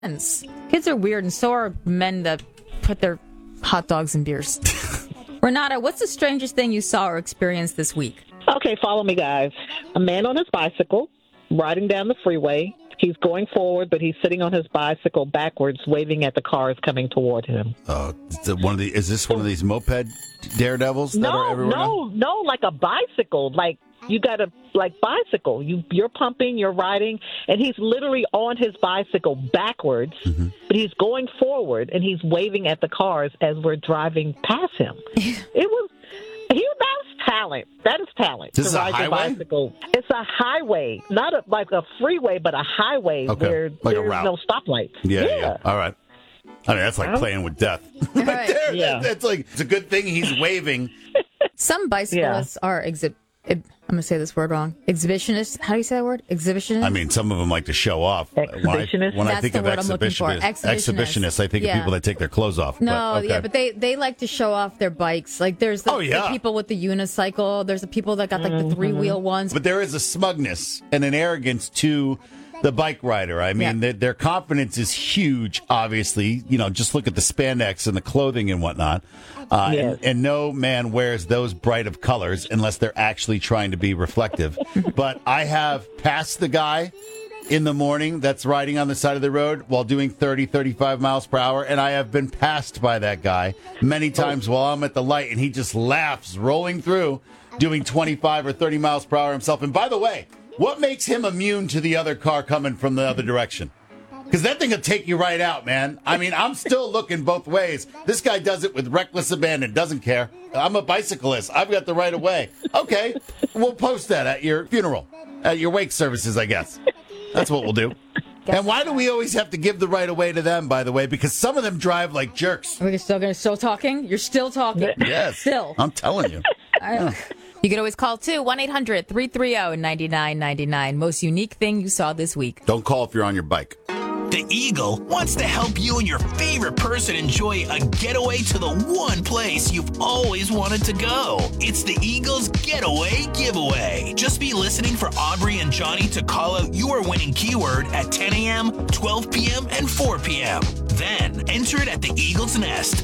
Kids are weird, and so are men that put their hot dogs in beers. Renata, what's the strangest thing you saw or experienced this week? Okay, follow me, guys. A man on his bicycle riding down the freeway. He's going forward, but he's sitting on his bicycle backwards, waving at the cars coming toward him. Is this one of these moped daredevils that are everywhere now? No, like a bicycle. Like you got a bicycle. You're pumping, you're riding, and he's literally on his bicycle backwards, but he's going forward and he's waving at the cars as we're driving past him. That's talent. That is talent. This is a highway? Bicycle. It's a highway, not like a freeway, but a highway where like there's no stoplights. Yeah. All right. I mean, that's like playing with death. Right there. Yeah. That's like, it's a good thing he's waving. Some bicyclists are I'm going to say this word wrong. Exhibitionists. How do you say that word? Exhibitionist? I mean, some of them like to show off. Exhibitionist? When I think of exhibitionists, I think of people that take their clothes off. No, but they like to show off their bikes. Like there's the people with the unicycle. There's the people that got like the three-wheel ones. But there is a smugness and an arrogance to the bike rider. I mean, their confidence is huge, obviously. You know, just look at the spandex and the clothing and whatnot. And no man wears those bright of colors unless they're actually trying to be reflective. But I have passed the guy in the morning that's riding on the side of the road while doing 30, 35 miles per hour. And I have been passed by that guy many times while I'm at the light. And he just laughs, rolling through, doing 25 or 30 miles per hour himself. And by the way, what makes him immune to the other car coming from the other direction? Because that thing will take you right out, man. I mean, I'm still looking both ways. This guy does it with reckless abandon, doesn't care. I'm a bicyclist. I've got the right of way. Okay, we'll post that at your funeral, at your wake services, I guess. That's what we'll do. And why do we always have to give the right of way to them, by the way? Because some of them drive like jerks. Are we still talking? You're still talking? Yes. Still. I'm telling you. You can always call, too, 1-800-330-9999. Most unique thing you saw this week. Don't call if you're on your bike. The Eagle wants to help you and your favorite person enjoy a getaway to the one place you've always wanted to go. It's the Eagle's Getaway Giveaway. Just be listening for Aubrey and Johnny to call out your winning keyword at 10 a.m., 12 p.m., and 4 p.m. Then enter it at the Eagle's Nest,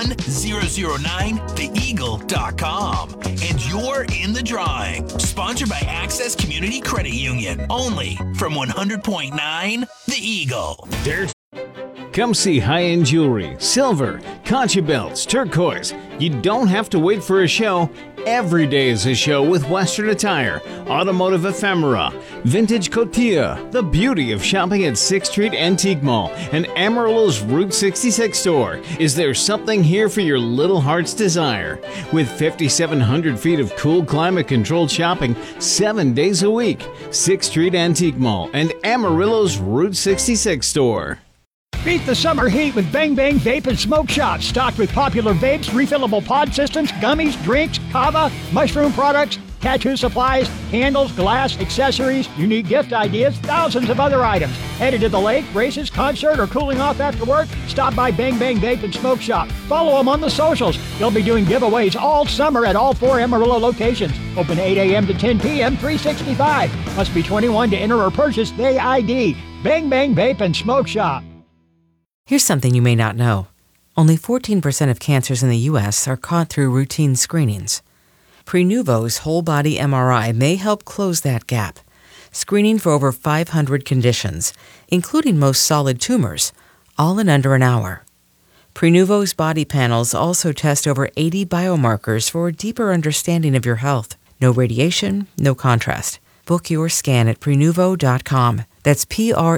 1009theeagle.com. And you're in the drawing. Sponsored by Access Community Credit Union. Only from 100.9 The Eagle. Come see high-end jewelry, silver, concha belts, turquoise. You don't have to wait for a show. Every day is a show with Western attire, automotive ephemera, vintage cotilla, the beauty of shopping at 6th Street Antique Mall and Amarillo's Route 66 store. Is there something here for your little heart's desire? With 5,700 feet of cool climate-controlled shopping 7 days a week, 6th Street Antique Mall and Amarillo's Route 66 store. Beat the summer heat with Bang Bang Vape and Smoke Shop, stocked with popular vapes, refillable pod systems, gummies, drinks, kava, mushroom products, tattoo supplies, candles, glass, accessories, unique gift ideas, thousands of other items. Headed to the lake, races, concert, or cooling off after work? Stop by Bang Bang Vape and Smoke Shop. Follow them on the socials. They'll be doing giveaways all summer at all 4 Amarillo locations. Open 8 a.m. to 10 p.m., 365. Must be 21 to enter or purchase the ID. Bang Bang Vape and Smoke Shop. Here's something you may not know. Only 14% of cancers in the U.S. are caught through routine screenings. Prenuvo's whole-body MRI may help close that gap, screening for over 500 conditions, including most solid tumors, all in under an hour. Prenuvo's body panels also test over 80 biomarkers for a deeper understanding of your health. No radiation, no contrast. Book your scan at Prenuvo.com. That's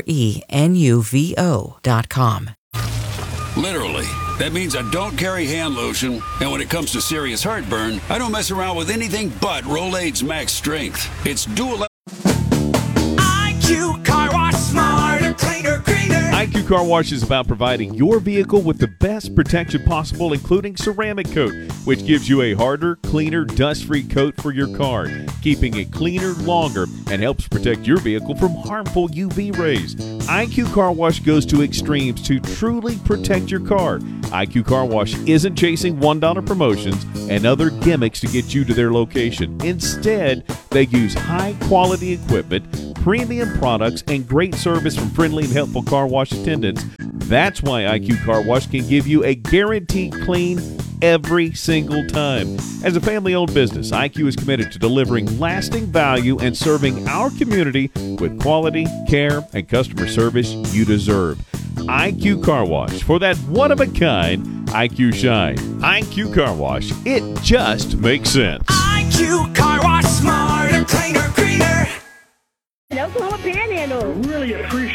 Prenuvo.com. Literally. That means I don't carry hand lotion, and when it comes to serious heartburn, I don't mess around with anything but Rolaids Max Strength. It's dual... IQ Car Wash, smarter, cleaner, greener. IQ Car Wash is about providing your vehicle with the best protection possible, including ceramic coat, which gives you a harder, cleaner, dust-free coat for your car, keeping it cleaner longer and helps protect your vehicle from harmful UV rays. IQ Car Wash goes to extremes to truly protect your car. IQ Car Wash isn't chasing $1 promotions and other gimmicks to get you to their location. Instead, they use high-quality equipment, premium products and great service from friendly and helpful car wash attendants. That's why IQ Car Wash can give you a guaranteed clean every single time. As a family-owned business, IQ is committed to delivering lasting value and serving our community with quality, care, and customer service you deserve. IQ Car Wash, for that one-of-a-kind IQ shine. IQ Car Wash, it just makes sense. IQ Car Wash, smarter, cleaner, greener. Oklahoma Panhandle. Really appreciate